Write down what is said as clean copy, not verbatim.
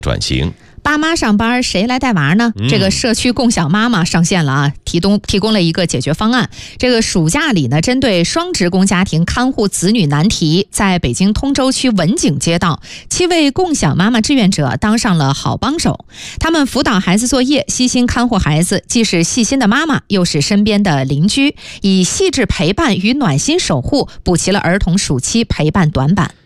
转型。 爸妈上班谁来带娃呢？这个社区共享妈妈上线了啊，提供了一个解决方案。这个暑假里呢，针对双职工家庭看护子女难题，在北京通州区文景街道，7位共享妈妈志愿者当上了好帮手。他们辅导孩子作业，悉心看护孩子，既是细心的妈妈，又是身边的邻居，以细致陪伴与暖心守护补齐了儿童暑期陪伴短板。